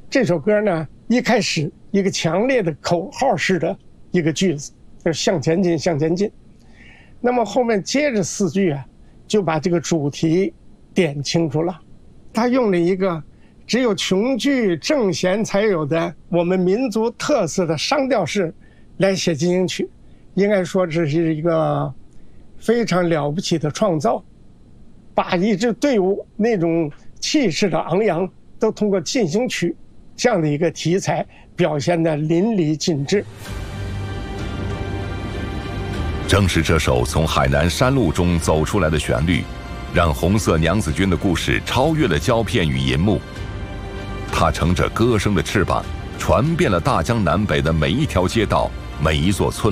这首歌呢，一开始一个强烈的口号式的一个句子，就是向前进，向前进。那么后面接着4句啊，就把这个主题点清楚了。他用了一个只有琼剧正弦才有的我们民族特色的商调式来写进行曲，应该说这是一个非常了不起的创造，把一支队伍那种气势的昂扬都通过进行曲这样的一个题材表现得淋漓尽致。 正是这首从海南山路中走出来的旋律，让红色娘子军的故事超越了胶片与银幕。它乘着歌声的翅膀，传遍了大江南北的每一条街道，每一座村